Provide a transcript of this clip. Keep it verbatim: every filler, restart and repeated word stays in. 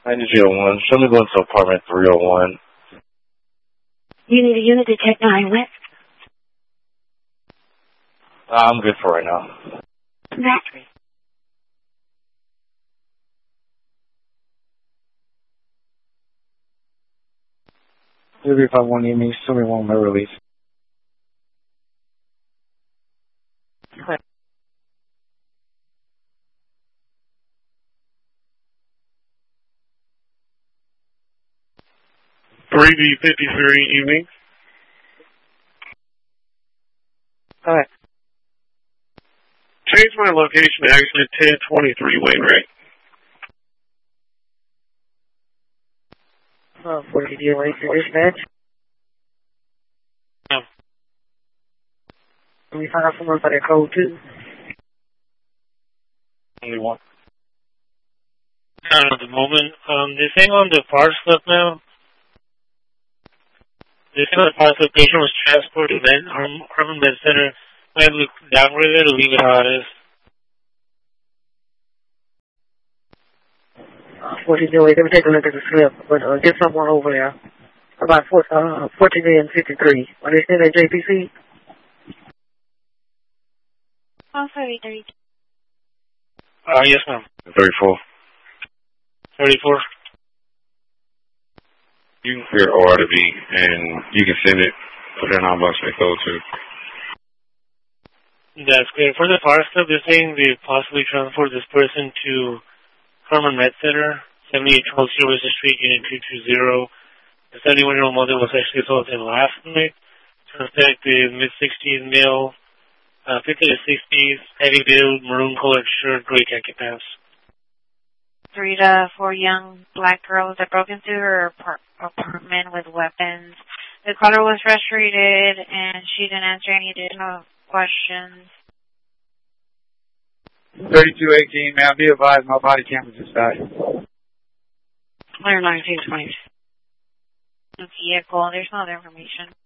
ninety oh one. Show me going to apartment three oh one. You need a unit to check nine West. Uh, I'm good for right now. Battery. Maybe if I want you, me, show me one my release. three B fifty-three evening. Alright. Change my location to actually ten twenty-three Wainwright. Oh, forty D away for dispatch. No. Can we find out someone for that code too? Only one. Not at the moment. Um, the thing on the far stuff now, the thing on the far stuff, patient was transported to the Harmon Med Center. I look downward there to leave it how it is. forty D away, let me take a look at the slip, but uh, get someone over there. About four, uh, fourteen and fifty-three. Are they still at J P C? Oh, sorry, thirty. Uh, yes, ma'am. thirty-four. thirty-four. You can clear O R to B, and you can send it, put it in our box they go to. That's clear. For the far stuff, they're saying they possibly transport this person to Harmon Med Center, seventy-eight twelve Sylvester Street, Unit two two zero. The seventy-one-year-old mother was actually assaulted last night. Suspect is mid-sixties male, uh, fifty to sixties, heavy build, maroon-colored shirt, gray khaki pants. Three to four young black girls that broke into her apart- apartment with weapons. The caller was frustrated and she didn't answer any additional questions. thirty-two eighteen, ma'am, be advised my body camera just died. Clear nineteen twenty. Vehicle, there's no other information.